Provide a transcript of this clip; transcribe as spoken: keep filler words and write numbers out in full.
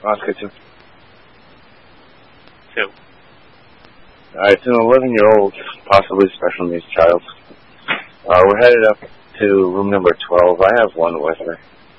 Oscar two. Two. Alright, it's an eleven-year-old, possibly special needs child. Uh, we're headed up to room number twelve. I have one with her.